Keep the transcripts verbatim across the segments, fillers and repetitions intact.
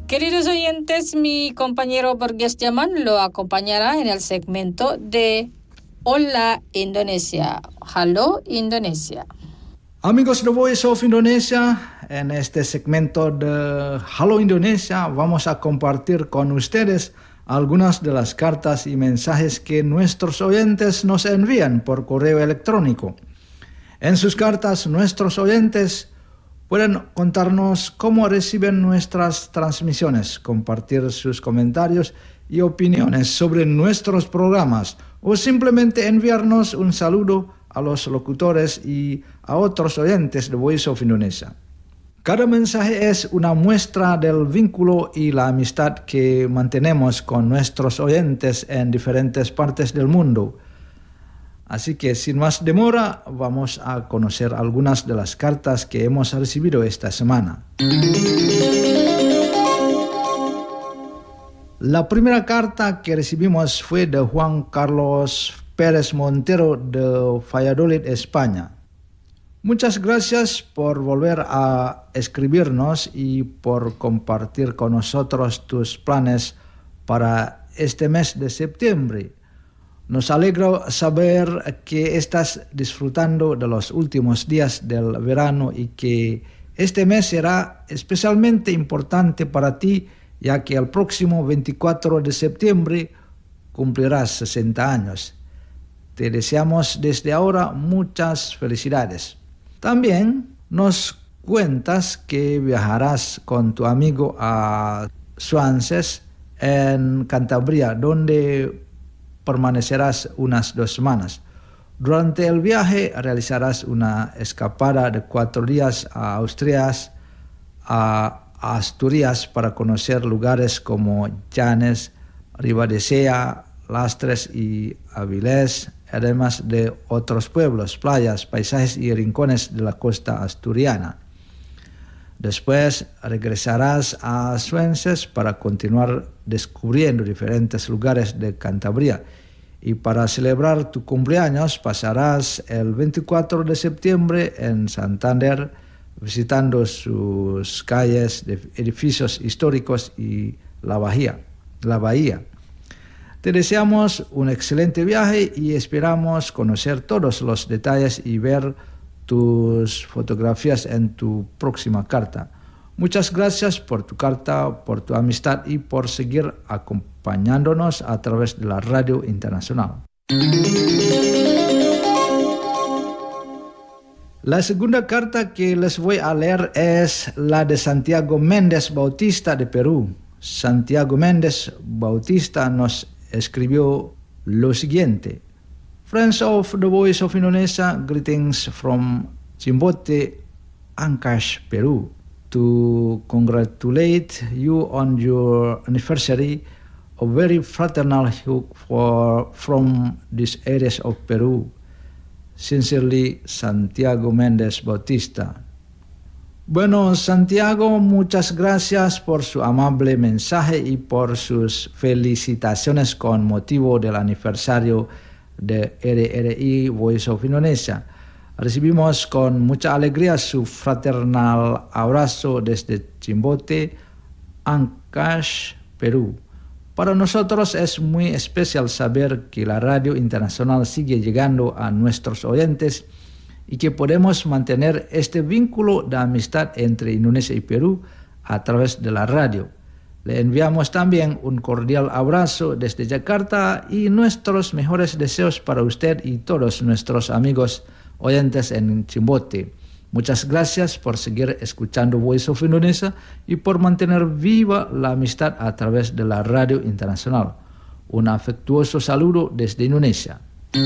Queridos oyentes, mi compañero Burgess Yaman lo acompañará en el segmento de Hola Indonesia. Hello Indonesia. Amigos de Voice of Indonesia, en este segmento de Hello Indonesia vamos a compartir con ustedes algunas de las cartas y mensajes que nuestros oyentes nos envían por correo electrónico. En sus cartas, nuestros oyentes pueden contarnos cómo reciben nuestras transmisiones, compartir sus comentarios y opiniones sobre nuestros programas o simplemente enviarnos un saludo a los locutores y a otros oyentes de Voice of Indonesia. Cada mensaje es una muestra del vínculo y la amistad que mantenemos con nuestros oyentes en diferentes partes del mundo. Así que sin más demora, vamos a conocer algunas de las cartas que hemos recibido esta semana. La primera carta que recibimos fue de Juan Carlos Pérez Montero de Valladolid, España. Muchas gracias por volver a escribirnos y por compartir con nosotros tus planes para este mes de septiembre. Nos alegra saber que estás disfrutando de los últimos días del verano y que este mes será especialmente importante para ti, ya que el próximo veinticuatro de septiembre cumplirás sesenta años. Te deseamos desde ahora muchas felicidades. También nos cuentas que viajarás con tu amigo a Swansea en Cantabria, donde permanecerás unas dos semanas. Durante el viaje realizarás una escapada de cuatro días a Asturias, a Asturias para conocer lugares como Llanes, Ribadesella, Lastres y Avilés, además de otros pueblos, playas, paisajes y rincones de la costa asturiana. Después regresarás a Swansea para continuar descubriendo diferentes lugares de Cantabria. Y para celebrar tu cumpleaños pasarás el veinticuatro de septiembre en Santander visitando sus calles de edificios históricos y la bahía. La bahía. Te deseamos un excelente viaje y esperamos conocer todos los detalles y ver tus fotografías en tu próxima carta. Muchas gracias por tu carta, por tu amistad y por seguir acompañándonos a través de la Radio Internacional. La segunda carta que les voy a leer es la de Santiago Méndez Bautista de Perú. Santiago Méndez Bautista nos escribió lo siguiente. Friends of the Voice of Indonesia, greetings from Chimbote, Ancash, Peru. To congratulate you on your anniversary, a very fraternal hug for, from these areas of Peru. Sincerely, Santiago Méndez Bautista. Bueno, Santiago, muchas gracias por su amable mensaje y por sus felicitaciones con motivo del aniversario de R R I Voice of Indonesia. Recibimos con mucha alegría su fraternal abrazo desde Chimbote, Ancash, Perú. Para nosotros es muy especial saber que la Radio Internacional sigue llegando a nuestros oyentes y que podemos mantener este vínculo de amistad entre Indonesia y Perú a través de la radio. Le enviamos también un cordial abrazo desde Yakarta y nuestros mejores deseos para usted y todos nuestros amigos oyentes en Chimbote. Muchas gracias por seguir escuchando Voice of Indonesia y por mantener viva la amistad a través de la Radio Internacional. Un afectuoso saludo desde Indonesia.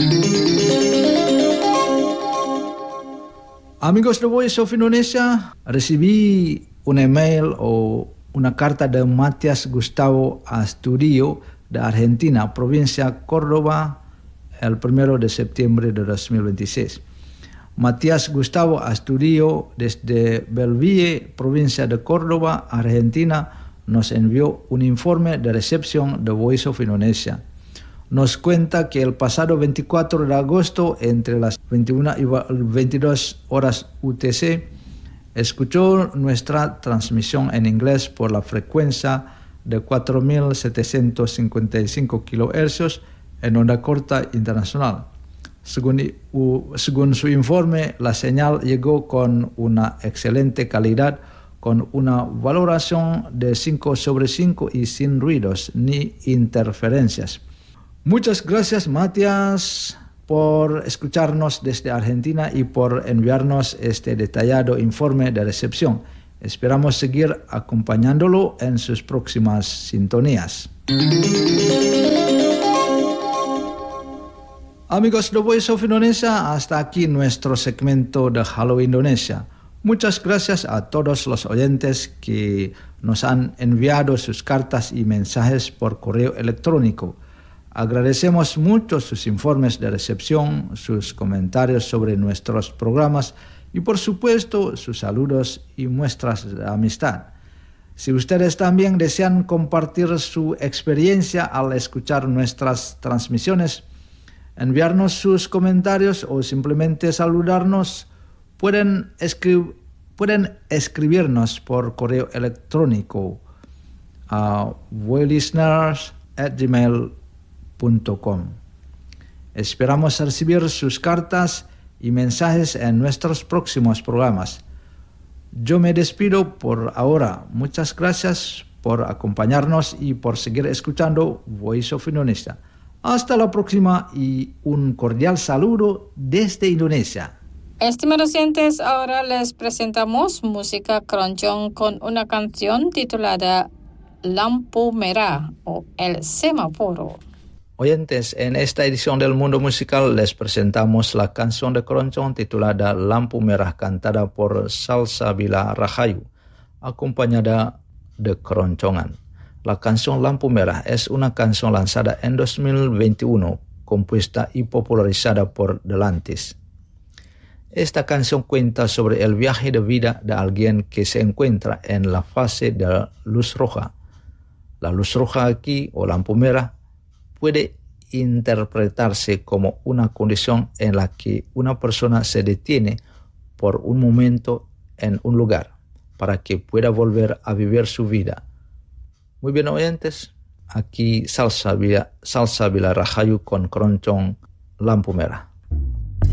Amigos de Voice of Indonesia, recibí un email o una carta de Matías Gustavo Astudio de Argentina, provincia Córdoba, el primero de septiembre de dos mil veintiséis. Matías Gustavo Astudio desde Belville, provincia de Córdoba, Argentina, nos envió un informe de recepción de Voice of Indonesia. Nos cuenta que el pasado veinticuatro de agosto, entre las veintiuna y veintidós horas U T C, Escuchó nuestra transmisión en inglés por la frecuencia de cuatro mil setecientos cincuenta y cinco kilohercios en onda corta internacional. Según, u, según su informe, la señal llegó con una excelente calidad, con una valoración de cinco sobre cinco y sin ruidos ni interferencias. Muchas gracias, Matías, por escucharnos desde Argentina y por enviarnos este detallado informe de recepción. Esperamos seguir acompañándolo en sus próximas sintonías. Amigos de Voice of Indonesia, hasta aquí nuestro segmento de Halo Indonesia. Muchas gracias a todos los oyentes que nos han enviado sus cartas y mensajes por correo electrónico. Agradecemos mucho sus informes de recepción, sus comentarios sobre nuestros programas y por supuesto sus saludos y muestras de amistad. Si ustedes también desean compartir su experiencia al escuchar nuestras transmisiones, enviarnos sus comentarios o simplemente saludarnos, pueden, escri- pueden escribirnos por correo electrónico a voilisteners at gmail punto com. Esperamos recibir sus cartas y mensajes en nuestros próximos programas. Yo me despido por ahora. Muchas gracias por acompañarnos y por seguir escuchando Voice of Indonesia. Hasta la próxima y un cordial saludo desde Indonesia. Estimados oyentes, ahora les presentamos música keroncong con una canción titulada Lampu Merah o El Semáforo. Oyentes, en esta edición del Mundo Musical les presentamos la canción de keroncong titulada Lampu Merah, cantada por Salsabila Rahayu, acompañada de keroncongan. La canción Lampu Merah es una canción lanzada en dos mil veintiuno, compuesta y popularizada por Delantis. Esta canción cuenta sobre el viaje de vida de alguien que se encuentra en la fase de luz roja. La luz roja aquí, o lampu merah, puede interpretarse como una condición en la que una persona se detiene por un momento en un lugar para que pueda volver a vivir su vida. Muy bien, oyentes, aquí Salsabila, Salsabila Rahayu con keroncong Lampu Merah.